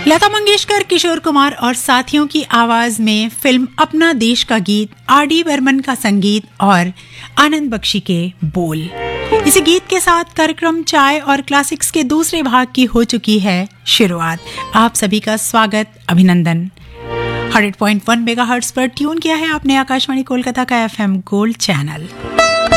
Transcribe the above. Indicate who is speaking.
Speaker 1: लता मंगेशकर, किशोर कुमार और साथियों की आवाज में फिल्म अपना देश का गीत, आर.डी. बर्मन का संगीत और आनंद बख्शी के बोल। इसी गीत के साथ कार्यक्रम चाय और क्लासिक्स के दूसरे भाग की हो चुकी है शुरुआत। आप सभी का स्वागत, अभिनंदन। 100.1 मेगाहर्ट्ज पर ट्यून किया है आपने आकाशवाणी कोलकाता का FM गोल्ड चैनल।